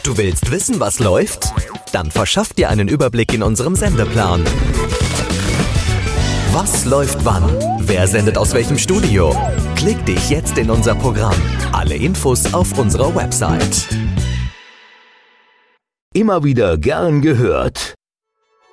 Du willst wissen, was läuft? Dann verschaff dir einen Überblick in unserem Sendeplan. Was läuft wann? Wer sendet aus welchem Studio? Klick dich jetzt in unser Programm. Alle Infos auf unserer Website. Immer wieder gern gehört.